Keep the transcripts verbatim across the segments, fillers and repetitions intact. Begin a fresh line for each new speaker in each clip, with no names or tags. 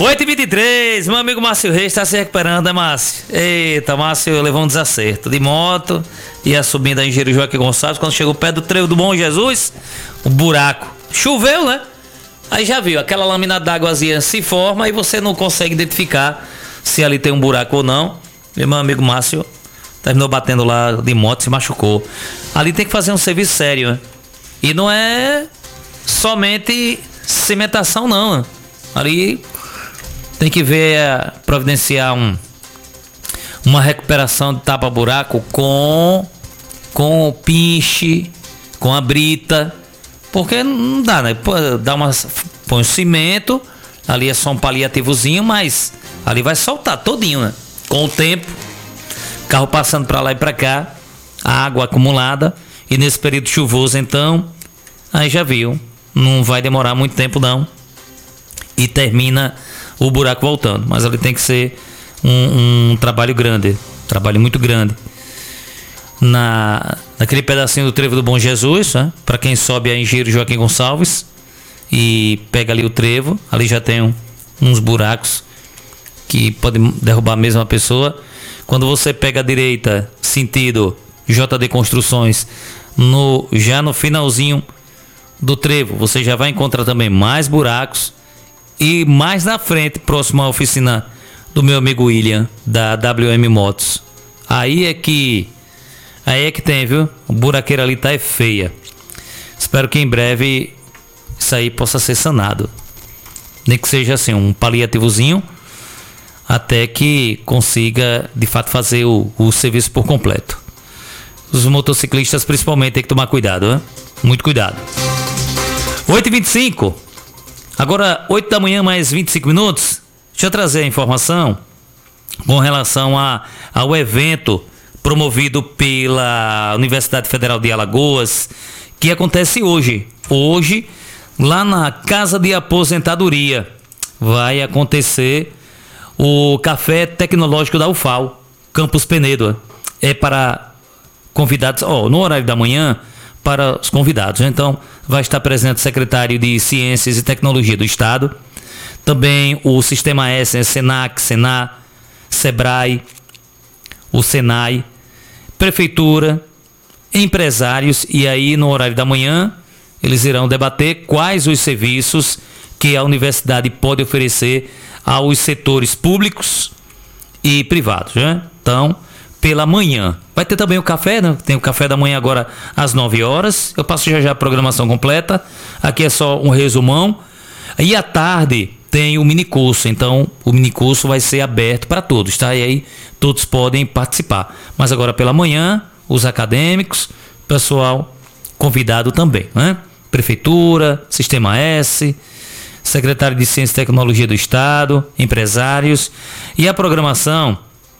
oito e vinte e três, meu amigo Márcio Reis está se recuperando, né, Márcio? Eita, Márcio levou um desacerto de moto, ia subindo a Engenheiro Joaquim Gonçalves, quando chegou perto do trevo do Bom Jesus, um buraco. Choveu, né? Aí já viu, aquela lâmina d'águazinha se forma e você não consegue identificar se ali tem um buraco ou não. E meu amigo Márcio terminou batendo lá de moto, se machucou. Ali tem que fazer um serviço sério, né? E não é somente cimentação, não, né? Ali tem que ver, providenciar um, uma recuperação de tapa-buraco com, com o pinche, com a brita, porque não dá, né? Dá uma, põe o cimento, ali é só um paliativozinho, mas ali vai soltar todinho, né? Com o tempo, carro passando para lá e para cá, a água acumulada, e nesse período chuvoso, então, aí já viu, não vai demorar muito tempo não, e termina o buraco voltando, mas ali tem que ser um, um trabalho grande, trabalho muito grande. Na, naquele pedacinho do trevo do Bom Jesus, né? Para quem sobe a Engenheiro Joaquim Gonçalves e pega ali o trevo, ali já tem um, uns buracos que podem derrubar mesmo a pessoa. Quando você pega a direita, sentido J D Construções, no, já no finalzinho do trevo, você já vai encontrar também mais buracos. E mais na frente, próximo à oficina do meu amigo William, da W M Motos. Aí é que aí é que tem, viu? A buraqueira ali tá é feia. Espero que em breve isso aí possa ser sanado. Nem que seja assim, um paliativozinho, até que consiga de fato fazer o, o serviço por completo. Os motociclistas principalmente tem que tomar cuidado, né? Muito cuidado. oito e vinte e cinco. Agora, oito da manhã, mais vinte e cinco minutos. Deixa eu trazer a informação com relação a, ao evento promovido pela Universidade Federal de Alagoas, que acontece hoje. Hoje, lá na Casa de Aposentadoria, vai acontecer o Café Tecnológico da U F A L, Campus Penedo. É para convidados, ó, no horário da manhã, para os convidados. Então, vai estar presente o secretário de Ciências e Tecnologia do Estado, também o Sistema S, Senac, Senar, Sebrae, o Senai, Prefeitura, empresários, e aí no horário da manhã eles irão debater quais os serviços que a universidade pode oferecer aos setores públicos e privados, né? Então, pela manhã. Vai ter também o café, né? Tem o café da manhã agora às nove horas. Eu passo já já a programação completa. Aqui é só um resumão. E à tarde tem o minicurso. Então, o minicurso vai ser aberto para todos, tá? E aí todos podem participar. Mas agora pela manhã, os acadêmicos, pessoal convidado também, né? Prefeitura, Sistema S, secretário de Ciência e Tecnologia do Estado, empresários. E a programação,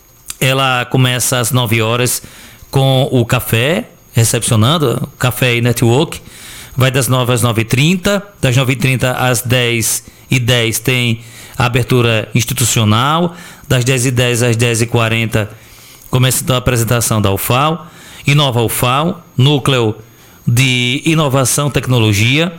ela começa às nove horas com o café, recepcionando, o Café e Network. Vai das nove às nove e trinta, das nove e trinta às dez e dez tem a abertura institucional, das dez e dez às dez e quarenta começa então a apresentação da U F A L, Inova U F A L, Núcleo de Inovação e Tecnologia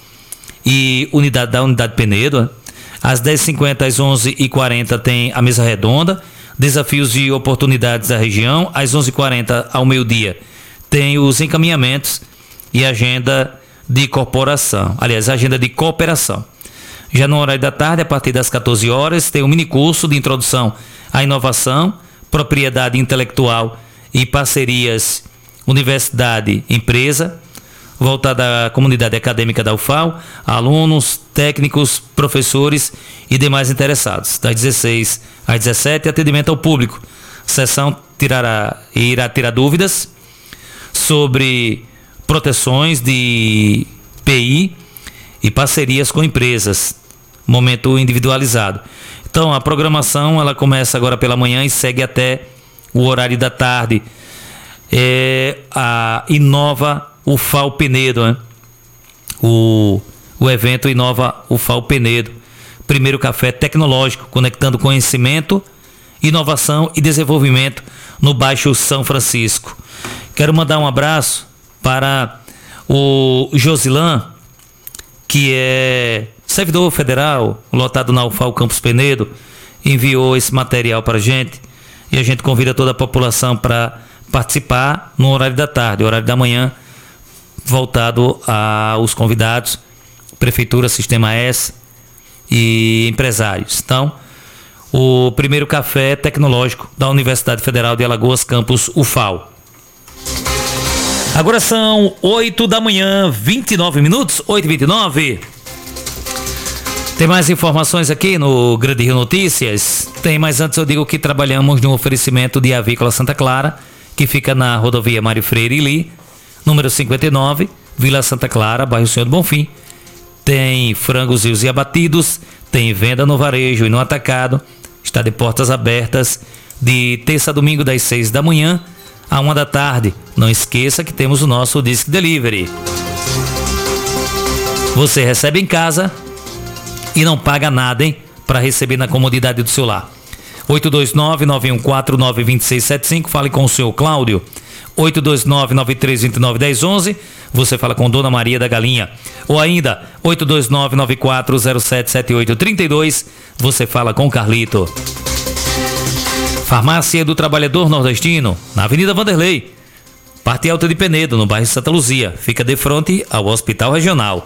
e unidade da Unidade Penedo. Às dez e cinquenta às onze e quarenta tem a mesa redonda, Desafios e Oportunidades da Região. Às onze e quarenta ao meio-dia tem os encaminhamentos e agenda de corporação, aliás, agenda de cooperação. Já no horário da tarde, a partir das quatorze horas, tem um minicurso de introdução à inovação, propriedade intelectual e parcerias universidade-empresa, voltada à comunidade acadêmica da U F A L, alunos, técnicos, professores e demais interessados. Das dezesseis às dezessete, atendimento ao público. A sessão tirará, irá tirar dúvidas sobre proteções de P I e parcerias com empresas. Momento individualizado. Então, a programação ela começa agora pela manhã e segue até o horário da tarde. É a Inova U F A L Penedo, né? O, o evento Inova U F A L Penedo. Primeiro café tecnológico, conectando conhecimento, inovação e desenvolvimento no Baixo São Francisco. Quero mandar um abraço para o Josilan, que é servidor federal, lotado na U F A O Campos Penedo, enviou esse material para a gente e a gente convida toda a população para participar no horário da tarde, horário da manhã, voltado aos convidados, Prefeitura, Sistema S e empresários. Então, o primeiro café tecnológico da Universidade Federal de Alagoas, campus U F A O. Agora são oito da manhã, vinte e nove minutos, oito e vinte e nove. Tem mais informações aqui no Grande Rio Notícias? Tem, mas antes eu digo que trabalhamos no oferecimento de Avícola Santa Clara, que fica na rodovia Mário Freire Ili, número cinquenta e nove, Vila Santa Clara, bairro Senhor do Bonfim. Tem frangos rios e abatidos, tem venda no varejo e no atacado. Está de portas abertas de terça a domingo das seis da manhã a uma da tarde. Não esqueça que temos o nosso Disc Delivery. Você recebe em casa e não paga nada, hein? Para receber na comodidade do seu lar. oito dois nove, nove um quatro, nove dois seis sete cinco. Fale com o senhor Cláudio. oito dois nove, nove três dois nove, um zero um um. Você fala com Dona Maria da Galinha. Ou ainda, oito dois nove, nove quatro zero sete sete oito três dois. Você fala com Carlito. Farmácia do Trabalhador Nordestino, na Avenida Vanderlei, parte alta de Penedo, no bairro Santa Luzia. Fica de frente ao Hospital Regional.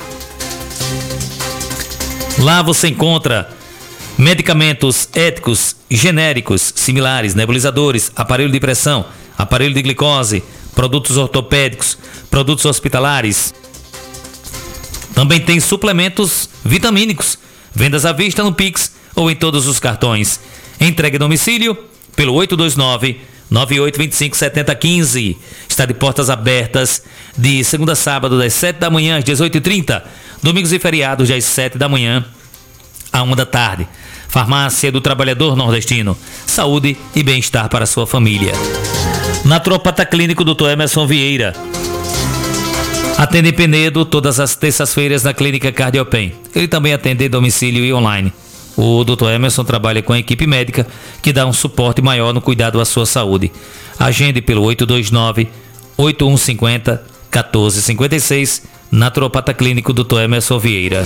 Lá você encontra medicamentos éticos, genéricos, similares, nebulizadores, aparelho de pressão, aparelho de glicose, produtos ortopédicos, produtos hospitalares. Também tem suplementos vitamínicos, vendas à vista no Pix ou em todos os cartões. Entrega em domicílio pelo oito dois nove, nove oito dois cinco, sete zero um cinco. Está de portas abertas de segunda a sábado das sete da manhã às dezoito e trinta, domingos e feriados das sete da manhã à uma da tarde. Farmácia do Trabalhador Nordestino, saúde e bem-estar para a sua família. Naturopata Clínico doutor Emerson Vieira. Atende em Penedo todas as terças-feiras na Clínica Cardiopen. Ele também atende em domicílio e online. O doutor Emerson trabalha com a equipe médica que dá um suporte maior no cuidado à sua saúde. Agende pelo oito dois nove, oito um cinco zero, um quatro cinco seis. Naturopata Clínico doutor Emerson Vieira.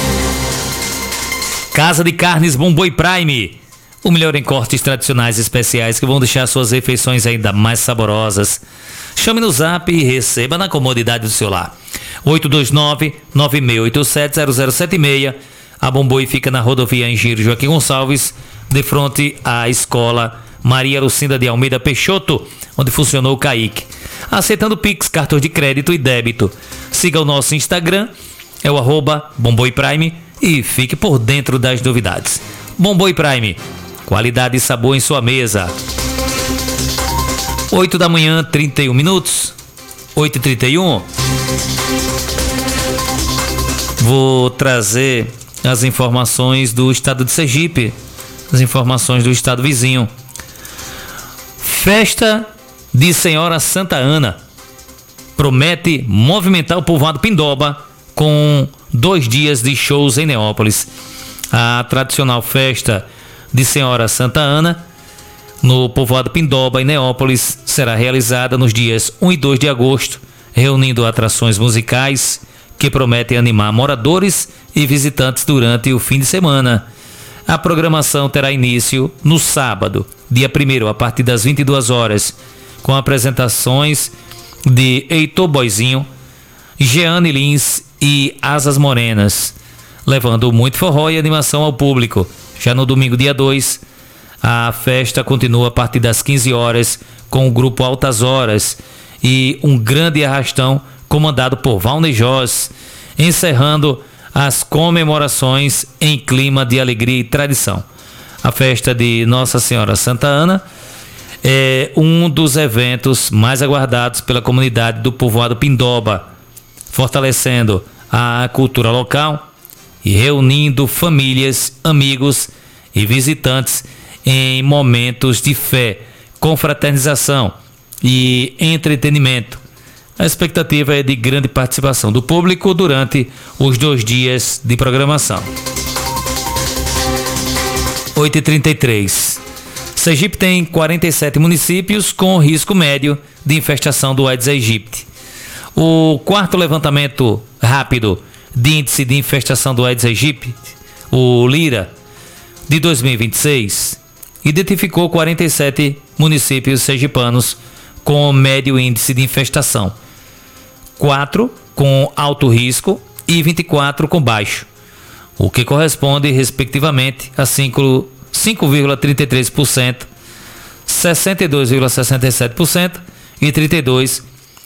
Casa de Carnes Bom Boi Prime. O melhor em cortes tradicionais e especiais que vão deixar suas refeições ainda mais saborosas. Chame no zap e receba na comodidade do seu lar. oito dois nove, nove seis oito sete, zero zero sete seis. A Bom Boi fica na rodovia Engenheiro Joaquim Gonçalves, de frente à escola Maria Lucinda de Almeida Peixoto, onde funcionou o Caique. Aceitando Pix, cartão de crédito e débito. Siga o nosso Instagram, é o arroba Bom Boi Prime, e fique por dentro das novidades. Bom Boi Prime, qualidade e sabor em sua mesa. oito da manhã, trinta e um minutos. oito e trinta e um. Vou trazer as informações do estado de Sergipe, as informações do estado vizinho. Festa de Senhora Santa Ana promete movimentar o povoado Pindoba com dois dias de shows em Neópolis. A tradicional festa de Senhora Santa Ana no povoado Pindoba, em Neópolis, será realizada nos dias um e dois de agosto, reunindo atrações musicais que prometem animar moradores e visitantes durante o fim de semana. A programação terá início no sábado, dia primeiro, a partir das vinte e duas horas, com apresentações de Heitor Boizinho, Jeane Lins e Asas Morenas, levando muito forró e animação ao público. Já no domingo, dia dois, a festa continua a partir das quinze horas com o grupo Altas Horas e um grande arrastão comandado por Valnei Jos, encerrando as comemorações em clima de alegria e tradição. A festa de Nossa Senhora Santa Ana é um dos eventos mais aguardados pela comunidade do povoado Pindoba, fortalecendo a cultura local e reunindo famílias, amigos e visitantes em momentos de fé, confraternização e entretenimento. A expectativa é de grande participação do público durante os dois dias de programação. oito e trinta e três. Sergipe tem quarenta e sete municípios com risco médio de infestação do Aedes aegypti. O quarto levantamento rápido de índice de infestação do Aedes aegypti, o LIRA, de dois mil e vinte e seis, identificou quarenta e sete municípios sergipanos com médio índice de infestação, quatro com alto risco e vinte e quatro com baixo, o que corresponde respectivamente a cinco vírgula trinta e três por cento, sessenta e dois vírgula sessenta e sete por cento e trinta e dois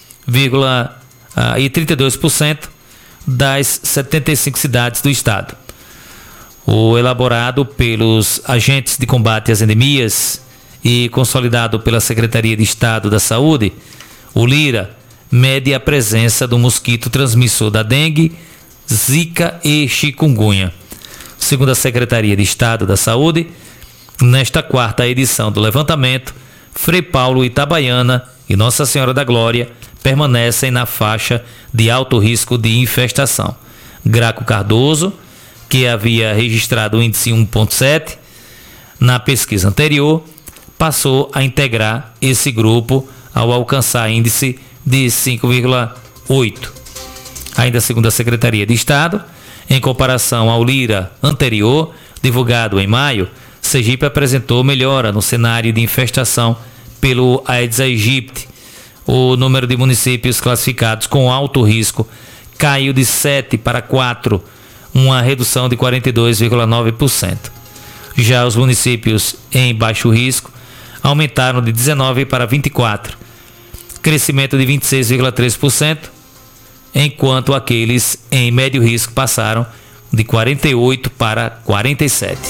por cento das setenta e cinco cidades do estado. O elaborado pelos agentes de combate às endemias e consolidado pela Secretaria de Estado da Saúde, o LIRA, mede a presença do mosquito transmissor da dengue, zika e chikungunya. Segundo a Secretaria de Estado da Saúde, nesta quarta edição do levantamento, Frei Paulo, Itabaiana e Nossa Senhora da Glória permanecem na faixa de alto risco de infestação. Graco Cardoso, que havia registrado o índice um vírgula sete na pesquisa anterior, passou a integrar esse grupo ao alcançar índice de cinco vírgula oito. Ainda segundo a Secretaria de Estado, em comparação ao LIRA anterior, divulgado em maio, Sergipe apresentou melhora no cenário de infestação pelo Aedes aegypti. O número de municípios classificados com alto risco caiu de sete para quatro, uma redução de quarenta e dois vírgula nove por cento. Já os municípios em baixo risco aumentaram de dezenove para vinte e quatro, crescimento de vinte e seis vírgula três por cento, enquanto aqueles em médio risco passaram de quarenta e oito para quarenta e sete.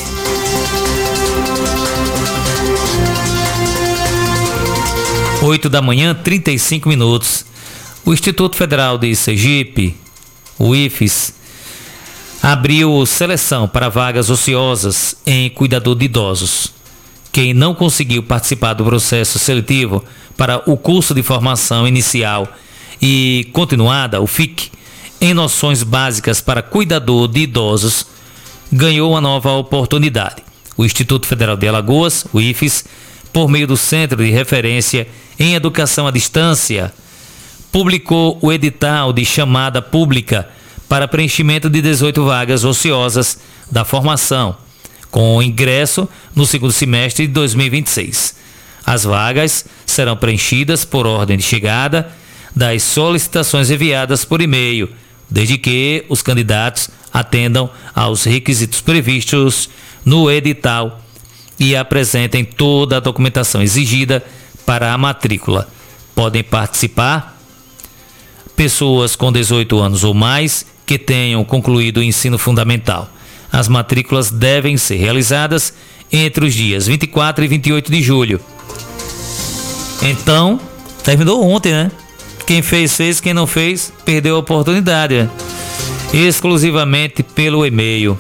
oito da manhã, trinta e cinco minutos. O Instituto Federal de Sergipe, o I F E S, abriu seleção para vagas ociosas em cuidador de idosos. Quem não conseguiu participar do processo seletivo para o curso de formação inicial e continuada, o F I C, em noções básicas para cuidador de idosos, ganhou uma nova oportunidade. O Instituto Federal de Alagoas, o I F E S, por meio do Centro de Referência em Educação à Distância, publicou o edital de chamada pública para preenchimento de dezoito vagas ociosas da formação, com ingresso no segundo semestre de dois mil e vinte e seis. As vagas serão preenchidas por ordem de chegada das solicitações enviadas por e-mail, desde que os candidatos atendam aos requisitos previstos no edital e apresentem toda a documentação exigida para a matrícula. Podem participar pessoas com dezoito anos ou mais que tenham concluído o ensino fundamental. As matrículas devem ser realizadas entre os dias vinte e quatro e vinte e oito de julho. Então, terminou ontem, né? Quem fez, fez. Quem não fez, perdeu a oportunidade, né? Exclusivamente pelo e-mail.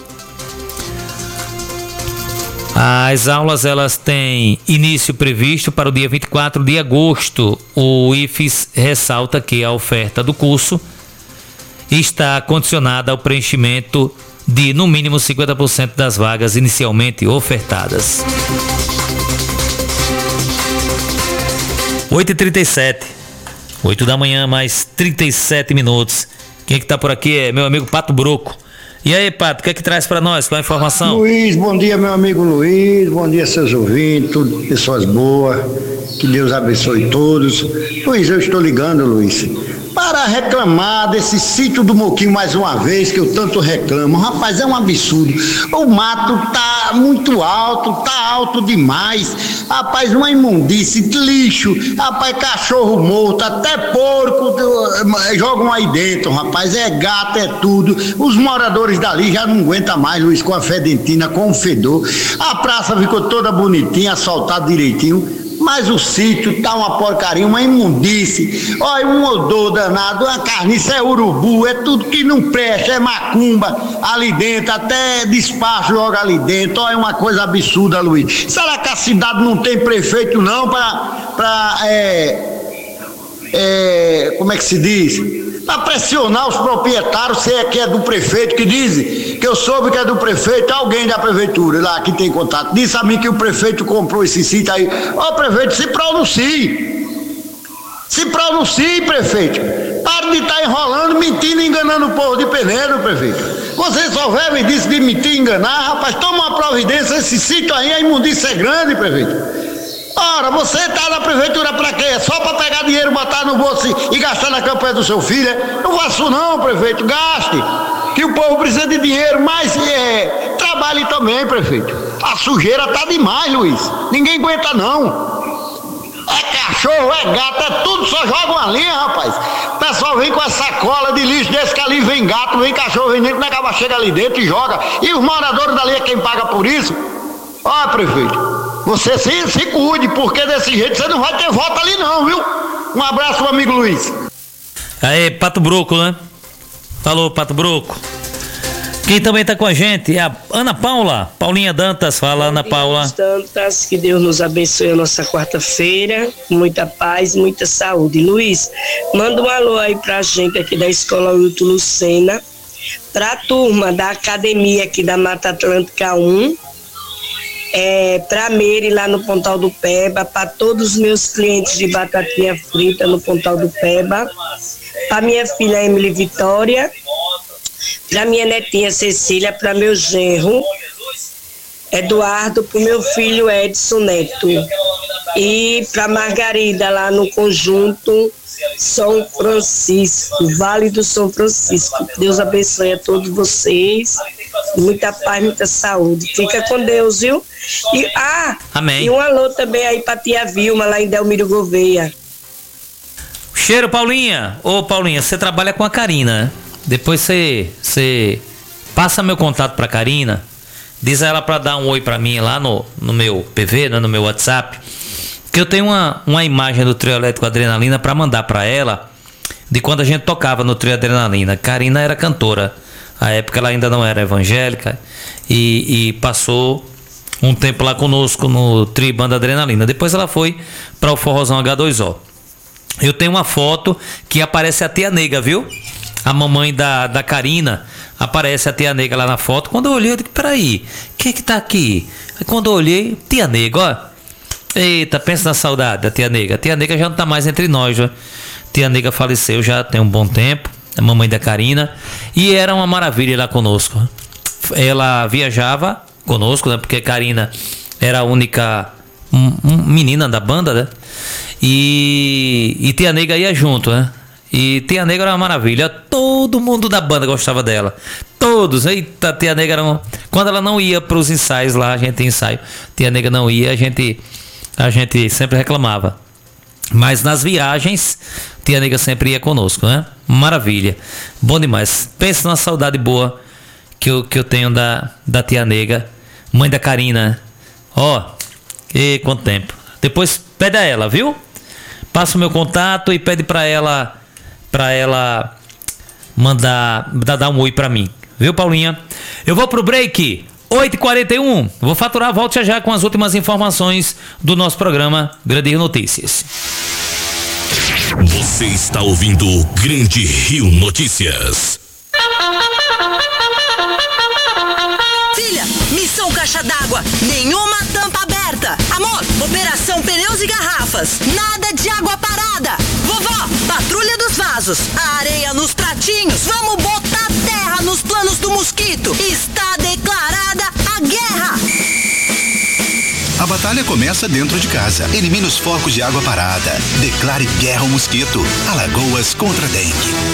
As aulas, elas têm início previsto para o dia vinte e quatro de agosto. O I F E S ressalta que a oferta do curso está condicionada ao preenchimento de no mínimo cinquenta por cento das vagas inicialmente ofertadas. oito e trinta e sete. oito da manhã, mais trinta e sete minutos. Quem é que tá por aqui é meu amigo Pato Broco. E aí, Pato, o que é que traz para nós? Qual a informação?
Luiz, bom dia, meu amigo Luiz. Bom dia, seus ouvintes, tudo, pessoas boas. Que Deus abençoe todos. Luiz, eu estou ligando, Luiz, para reclamar desse sítio do Moquinho mais uma vez, que eu tanto reclamo. Rapaz, é um absurdo. O mato tá muito alto, tá alto demais. Rapaz, uma imundície, lixo. Rapaz, cachorro morto, até porco jogam aí dentro, rapaz. É gato, é tudo. Os moradores dali já não aguentam mais, Luiz, com a fedentina, com o fedor. A praça ficou toda bonitinha, asfaltada direitinho. Mas o sítio tá uma porcaria, uma imundície. Olha, um odor danado, uma carniça, é urubu, é tudo que não presta, é macumba ali dentro, até despacho joga ali dentro. Olha, uma coisa absurda, Luiz. Será que a cidade não tem prefeito não para, para é, é, como é que se diz? Para pressionar os proprietários, se é que é do prefeito, que dizem, que eu soube que é do prefeito, alguém da prefeitura lá que tem contato, disse a mim que o prefeito comprou esse sítio aí. Ó, prefeito, se pronuncie, se pronuncie, prefeito, para para de estar enrolando, mentindo e enganando o povo de Penedo, prefeito. Você só vive disso de mentir e enganar, rapaz. Toma uma providência, esse sítio aí, a imundícia é grande, prefeito. Ora, você tá na prefeitura pra quê? Só pra pegar dinheiro, botar no bolso e gastar na campanha do seu filho? É? Não faça isso não, prefeito, gaste. Que o povo precisa de dinheiro, mas é, trabalhe também, prefeito. A sujeira tá demais, Luiz. Ninguém aguenta não. É cachorro, é gato, é tudo, só joga uma linha, rapaz. O pessoal vem com essa sacola de lixo desse que ali vem gato, vem cachorro, vem dentro, como é que ela chega ali dentro e joga? E os moradores dali é quem paga por isso? Ó, prefeito. Você se, se cuide, porque desse jeito você não vai ter voto ali não, viu? Um abraço, meu amigo Luiz.
Aí, Pato Broco, né? Falou, Pato Broco. Quem também tá com a gente é a Ana Paula. Paulinha Dantas, fala, Ana Paula.
Dantas, que Deus nos abençoe a nossa quarta-feira, muita paz, muita saúde. Luiz, manda um alô aí pra gente aqui da Escola Wilton Lucena, pra turma da academia aqui da Mata Atlântica um, É, para Meire lá no Pontal do Peba, para todos os meus clientes de batatinha frita no Pontal do Peba, para minha filha Emily Vitória, para minha netinha Cecília, para meu genro Eduardo, para o meu filho Edson Neto e para Margarida lá no conjunto São Francisco, Vale do São Francisco. Deus abençoe a todos vocês, muita paz, muita saúde. Fica com Deus, viu? E, ah,
amém.
E um alô também aí pra tia Vilma, lá em Delmiro Gouveia.
Cheiro, Paulinha. Ô, Paulinha, você trabalha com a Karina, né? Depois você, você passa meu contato pra Karina, diz a ela pra dar um oi pra mim lá no, no meu P V, né, no meu WhatsApp, que eu tenho uma, uma imagem do Trio Elétrico Adrenalina pra mandar pra ela, de quando a gente tocava no Trio Adrenalina. Karina era cantora. A época ela ainda não era evangélica e, e passou um tempo lá conosco no Tri Banda Adrenalina. Depois ela foi para o Forrozão H dois O. Eu tenho uma foto que aparece a tia Nega, viu? A mamãe da, da Karina, aparece a tia Nega lá na foto. Quando eu olhei, eu disse, peraí, quem é que tá aqui? Aí quando eu olhei, tia Nega, ó. Eita, pensa na saudade da tia Nega. A tia Nega já não tá mais entre nós, já. Tia Nega faleceu já tem um bom tempo. A mamãe da Karina, e era uma maravilha lá conosco. Ela viajava conosco, né? Porque a Karina era a única um, um, menina da banda, né? E, e tia Nega ia junto, né? E tia Nega era uma maravilha. Todo mundo da banda gostava dela. Todos. Eita, tia Nega era uma... Quando ela não ia para os ensaios lá, a gente ensaio. Tia Nega não ia, a gente, a gente sempre reclamava. Mas nas viagens, tia Nega sempre ia conosco, né? Maravilha. Bom demais. Pensa na saudade boa que eu, que eu tenho da, da tia Nega, mãe da Karina. Ó, e quanto tempo. Depois pede a ela, viu? Passa o meu contato e pede pra ela, pra ela mandar, dar um oi pra mim. Viu, Paulinha? Eu vou pro break. oito e quarenta e um, vou faturar, volto já já com as últimas informações do nosso programa Grande Rio Notícias.
Você está ouvindo o Grande Rio Notícias.
Filha, missão caixa d'água, nenhuma tampa aberta. Amor, operação pneus e garrafas, nada de água parada. Vovó, patrulha dos vasos, areia nos pratinhos, vamos botar terra nos planos do mosquito. Está declarada a guerra.
A batalha começa dentro de casa. Elimine os focos de água parada. Declare guerra ao mosquito. Alagoas contra a dengue.